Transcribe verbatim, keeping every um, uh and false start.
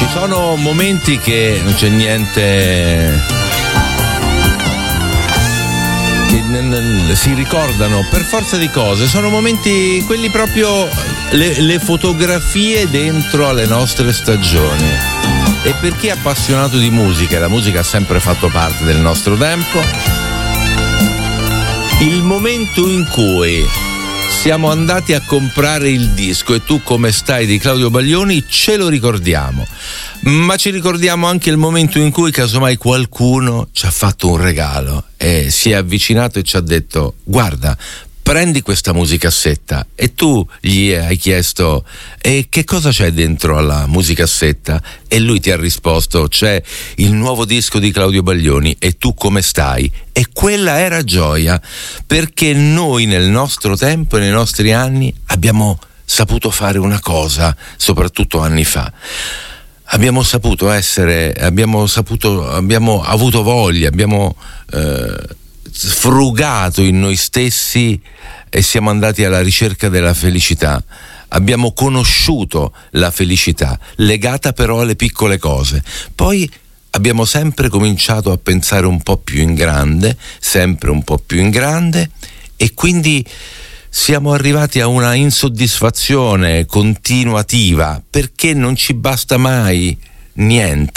Ci sono momenti che non c'è niente che n- n- si ricordano per forza di cose, sono momenti quelli proprio le, le fotografie dentro alle nostre stagioni. E per chi è appassionato di musica, la musica ha sempre fatto parte del nostro tempo, il momento in cui siamo andati a comprare il disco E tu come stai di Claudio Baglioni ce lo ricordiamo, ma ci ricordiamo anche il momento in cui casomai qualcuno ci ha fatto un regalo e si è avvicinato e ci ha detto: guarda, prendi questa musicassetta, e tu gli hai chiesto: e che cosa c'è dentro alla musicassetta? E lui ti ha risposto: c'è il nuovo disco di Claudio Baglioni, E tu come stai? E quella era gioia, perché noi nel nostro tempo e nei nostri anni abbiamo saputo fare una cosa, soprattutto anni fa. Abbiamo saputo essere, abbiamo saputo, abbiamo avuto voglia, abbiamo eh, frugato in noi stessi e siamo andati alla ricerca della felicità. Abbiamo conosciuto la felicità, legata però alle piccole cose. Poi abbiamo sempre cominciato a pensare un po' più in grande, sempre un po' più in grande, e quindi siamo arrivati a una insoddisfazione continuativa, perché non ci basta mai niente.